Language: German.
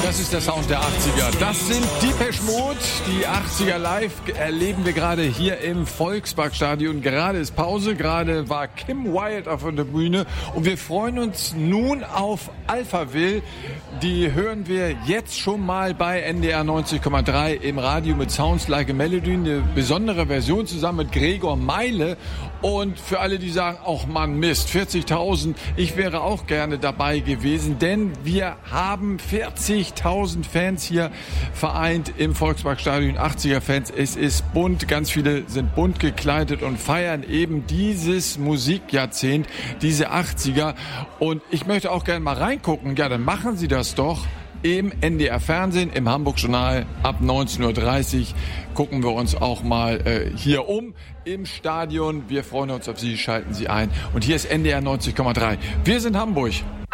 Das ist der Sound der 80er. Das sind Depeche Mode. Die 80er live erleben wir gerade hier im Volksparkstadion. Gerade ist Pause, gerade war Kim Wilde auf der Bühne. Und wir freuen uns nun auf Alphaville. Die hören wir jetzt schon mal bei NDR 90,3 im Radio mit Sounds Like a Melody. Eine besondere Version zusammen mit Gregor Meile. Und für alle, die sagen, ach Mann, Mist, 40.000, ich wäre auch gerne dabei gewesen, denn wir haben 40.000 Fans hier vereint im Volksparkstadion, 80er-Fans. Es ist bunt, ganz viele sind bunt gekleidet und feiern eben dieses Musikjahrzehnt, diese 80er. Und ich möchte auch gerne mal reingucken. Ja, dann machen Sie das doch. Im NDR Fernsehen, im Hamburg-Journal ab 19.30 Uhr gucken wir uns auch mal hier um im Stadion. Wir freuen uns auf Sie, schalten Sie ein. Und hier ist NDR 90,3. Wir sind Hamburg.